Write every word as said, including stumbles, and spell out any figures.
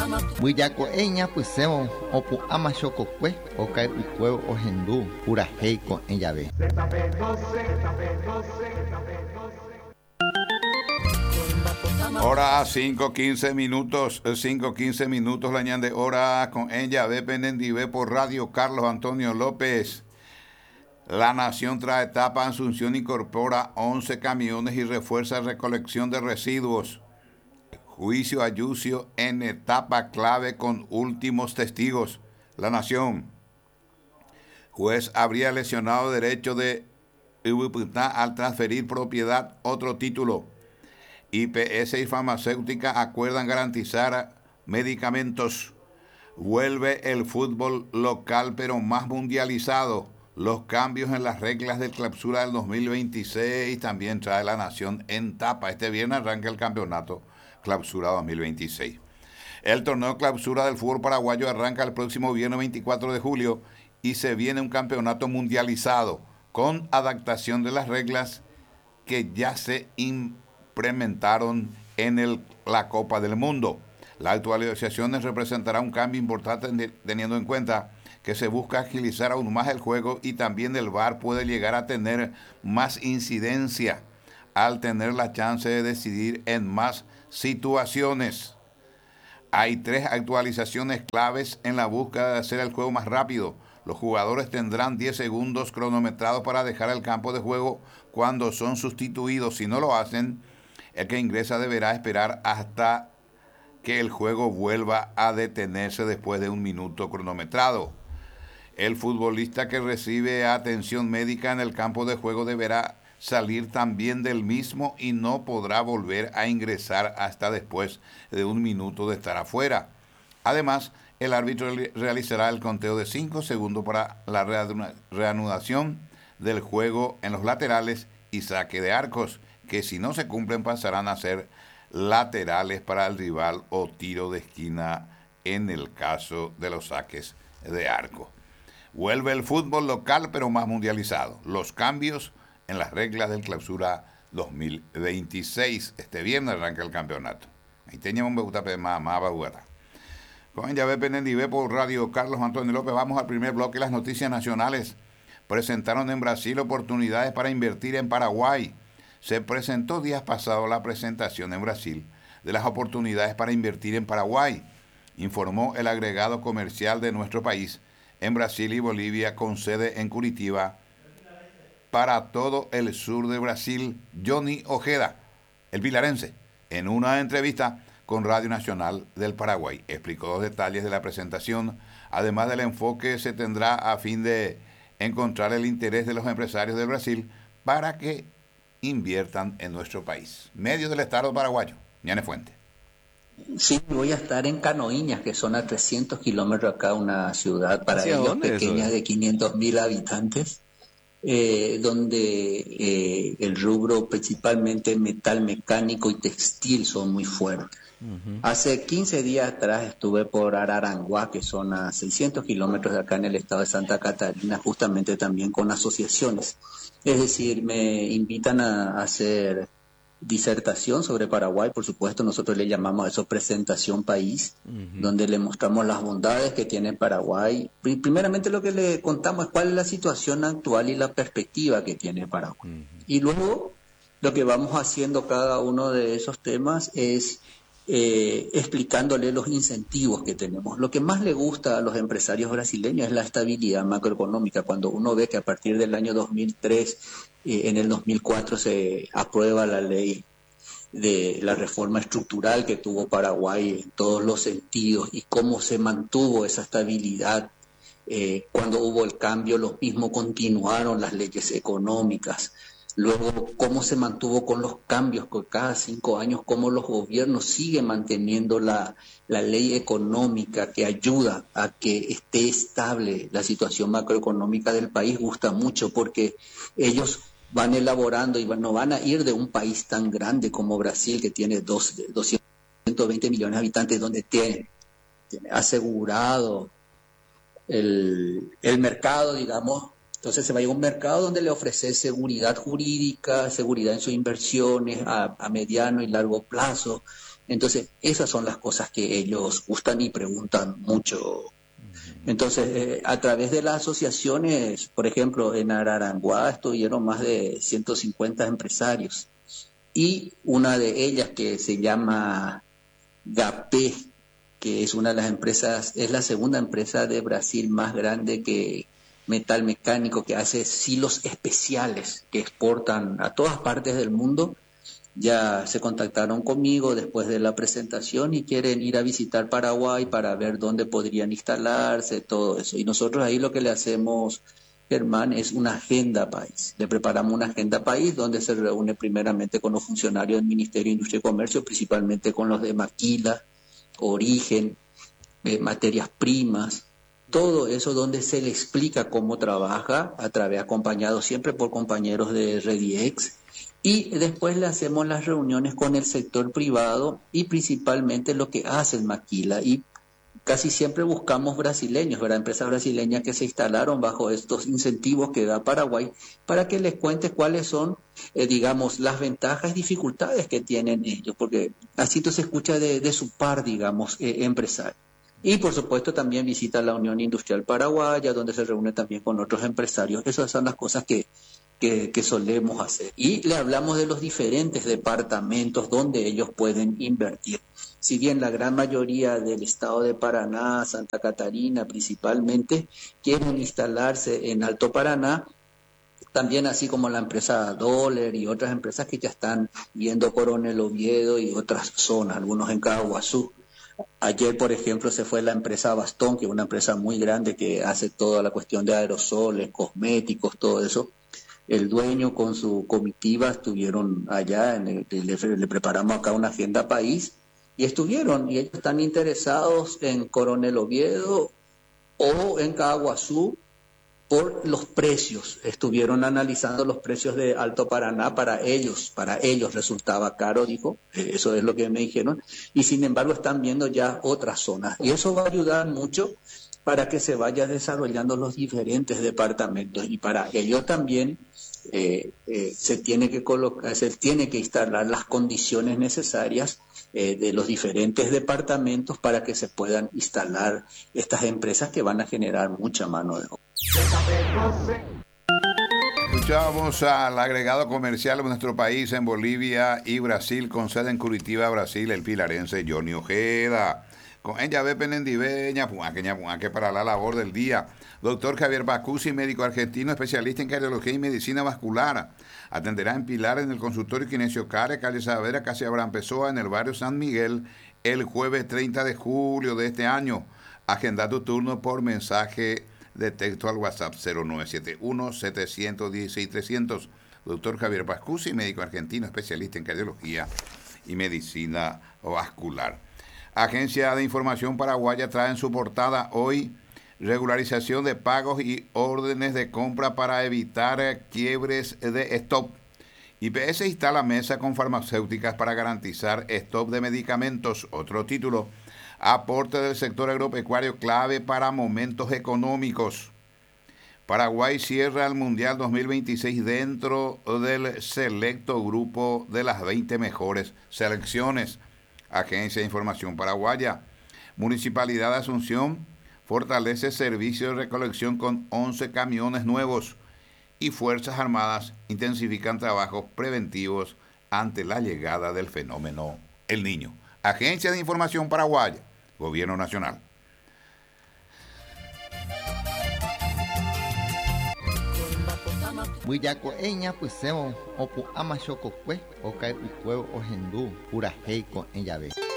Buillaco eña puseo opu ama chococue o cae ucueo o hendú pura heico en llave. Hora cinco quince minutos, cinco quince minutos la ñande hora con ella de Penendive por Radio Carlos Antonio López. La Nación trae etapa, Asunción incorpora once camiones y refuerza recolección de residuos. Juicio a Yucio en etapa clave con últimos testigos. La Nación. Juez habría lesionado derecho de Ubiputá al transferir propiedad otro título. I P S y farmacéutica acuerdan garantizar medicamentos. Vuelve el fútbol local pero más mundializado. Los cambios en las reglas de clausura del dos mil veintiséis también trae La Nación en tapa. Este viernes arranca el campeonato clausura dos mil veintiséis. El torneo clausura del fútbol paraguayo arranca el próximo viernes veinticuatro de julio y se viene un campeonato mundializado con adaptación de las reglas que ya se implementaron en el, la Copa del Mundo. Las actualizaciones representará un cambio importante teniendo en cuenta que se busca agilizar aún más el juego y también el V A R puede llegar a tener más incidencia al tener la chance de decidir en más situaciones. Hay tres actualizaciones claves en la búsqueda de hacer el juego más rápido. Los jugadores tendrán diez segundos cronometrados para dejar el campo de juego cuando son sustituidos. Si no lo hacen, el que ingresa deberá esperar hasta que el juego vuelva a detenerse después de un minuto cronometrado. El futbolista que recibe atención médica en el campo de juego deberá salir también del mismo y no podrá volver a ingresar hasta después de un minuto de estar afuera. Además, el árbitro realizará el conteo de cinco segundos para la reanudación del juego en los laterales y saque de arcos, que si no se cumplen pasarán a ser laterales para el rival o tiro de esquina en el caso de los saques de arco. Vuelve el fútbol local pero más mundializado. Los cambios en las reglas del clausura dos mil veintiséis. Este viernes arranca el campeonato. Ahí teníamos un beguta más más bagüata. Con ya ve Penendive por Radio Carlos Antonio López. Vamos al primer bloque. Las noticias nacionales. Presentaron en Brasil oportunidades para invertir en Paraguay. Se presentó días pasados la presentación en Brasil de las oportunidades para invertir en Paraguay, informó el agregado comercial de nuestro país en Brasil y Bolivia con sede en Curitiba para todo el sur de Brasil, Johnny Ojeda, el pilarense, en una entrevista con Radio Nacional del Paraguay. Explicó los detalles de la presentación, además del enfoque que se tendrá a fin de encontrar el interés de los empresarios de Brasil para que inviertan en nuestro país. Medio del Estado paraguayo, Ñane Fuente. Sí, voy a estar en Canoiñas, que son a trescientos kilómetros acá, una ciudad para ellos pequeña de quinientos mil habitantes, eh, donde eh, el rubro principalmente metal mecánico y textil son muy fuertes. Uh-huh. Hace quince días atrás estuve por Araranguá, que son a seiscientos kilómetros de acá en el estado de Santa Catarina, justamente también con asociaciones. Es decir, me invitan a hacer disertación sobre Paraguay, por supuesto, nosotros le llamamos a eso presentación país, uh-huh. donde le mostramos las bondades que tiene Paraguay. Primeramente lo que le contamos es cuál es la situación actual y la perspectiva que tiene Paraguay. Uh-huh. Y luego lo que vamos haciendo cada uno de esos temas es eh, explicándole los incentivos que tenemos. Lo que más le gusta a los empresarios brasileños es la estabilidad macroeconómica. Cuando uno ve que a partir del año dos mil tres, eh, en el dos mil cuatro se aprueba la ley de la reforma estructural que tuvo Paraguay en todos los sentidos y cómo se mantuvo esa estabilidad. Eh, cuando hubo el cambio, los mismos continuaron las leyes económicas. Luego, cómo se mantuvo con los cambios, con cada cinco años, cómo los gobiernos siguen manteniendo la, la ley económica que ayuda a que esté estable la situación macroeconómica del país. Gusta mucho porque ellos van elaborando y van, no van a ir de un país tan grande como Brasil, que tiene dos, doscientos veinte millones de habitantes, donde tiene, tiene asegurado el, el mercado, digamos. Entonces se va a ir a un mercado donde le ofrece seguridad jurídica, seguridad en sus inversiones a, a mediano y largo plazo, Entonces, esas son las cosas que ellos gustan y preguntan mucho. Entonces, eh, a través de las asociaciones, por ejemplo, en Araranguá estuvieron más de ciento cincuenta empresarios. Y una de ellas que se llama Gapé, que es una de las empresas, es la segunda empresa de Brasil más grande que Metal Mecánico, que hace silos especiales que exportan a todas partes del mundo. Ya se contactaron conmigo después de la presentación y quieren ir a visitar Paraguay para ver dónde podrían instalarse, todo eso. Y nosotros ahí lo que le hacemos, Germán, es una agenda país. Le preparamos una agenda país donde se reúne primeramente con los funcionarios del Ministerio de Industria y Comercio, principalmente con los de maquila, origen, eh, materias primas, todo eso donde se le explica cómo trabaja, a través acompañado siempre por compañeros de Rediex. Y después le hacemos las reuniones con el sector privado y principalmente lo que hace el maquila. Y casi siempre buscamos brasileños, ¿verdad? Empresas brasileñas que se instalaron bajo estos incentivos que da Paraguay para que les cuente cuáles son, eh, digamos, las ventajas y dificultades que tienen ellos, porque así se escucha de, de su par, digamos, eh, empresario. Y por supuesto también visita la Unión Industrial Paraguaya, donde se reúne también con otros empresarios. Esas son las cosas que Que, que solemos hacer. Y le hablamos de los diferentes departamentos donde ellos pueden invertir. Si bien la gran mayoría del estado de Paraná, Santa Catarina principalmente, quieren instalarse en Alto Paraná, también así como la empresa Doller y otras empresas que ya están viendo Coronel Oviedo y otras zonas, algunos en Caguazú. Ayer, por ejemplo, se fue la empresa Bastón, que es una empresa muy grande que hace toda la cuestión de aerosoles, cosméticos, todo eso. El dueño con su comitiva estuvieron allá, en el, le, le preparamos acá una agenda país y estuvieron, y ellos están interesados en Coronel Oviedo o en Caguazú por los precios. Estuvieron analizando los precios de Alto Paraná para ellos, para ellos resultaba caro, dijo, eso es lo que me dijeron, y sin embargo están viendo ya otras zonas, y eso va a ayudar mucho para que se vayan desarrollando los diferentes departamentos, y para ello también eh, eh, se tiene que colocar, se tiene que instalar las condiciones necesarias eh, de los diferentes departamentos para que se puedan instalar estas empresas que van a generar mucha mano de obra. Escuchábamos al agregado comercial de nuestro país en Bolivia y Brasil, con sede en Curitiba, Brasil, el pilarense Johnny Ojeda. Con ella ve Penendive, ñapuaque, ñapuaque para la labor del día. Doctor Javier Bacuzzi, médico argentino, especialista en cardiología y medicina vascular. Atenderá en Pilar, en el consultorio Quinesio Care, calle Saavedra, casi Abraham Pessoa, en el barrio San Miguel, el jueves treinta de julio de este año. Agenda tu turno por mensaje de texto al WhatsApp cero nueve siete uno, siete uno seis, tres cero cero. Doctor Javier Bacuzzi, médico argentino, especialista en cardiología y medicina vascular. Agencia de Información Paraguaya trae en su portada hoy regularización de pagos y órdenes de compra para evitar quiebres de stock. I P S instala mesa con farmacéuticas para garantizar stock de medicamentos. Otro título, aporte del sector agropecuario clave para momentos económicos. Paraguay cierra el Mundial dos mil veintiséis dentro del selecto grupo de las veinte mejores selecciones. Agencia de Información Paraguaya. Municipalidad de Asunción fortalece servicio de recolección con once camiones nuevos y Fuerzas Armadas intensifican trabajos preventivos ante la llegada del fenómeno El Niño. Agencia de Información Paraguaya, Gobierno Nacional. Buyaco eña pusemos opu ama chococue, okai ucueo ojendu, pura heico en llave.